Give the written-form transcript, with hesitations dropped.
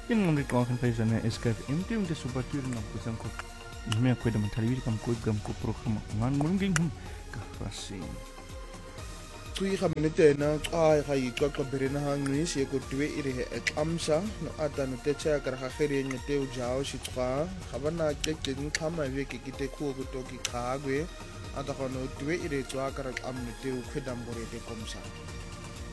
Yung mga ritual kan paisa na eskaf imti yung desupaturin ng kusang ko. Ime ako da mentaliwi kam ko programa ngan mulunging kakrasing. Kui kami na ay kayi kakabiri na hangis ye kutwe iri amsa no ata no techa kara khiri nye te ujao shitqa khabana kekin khama we kite ku ko to ki khagwe ata kono twe iri twa kara amne te khedam bore te komsa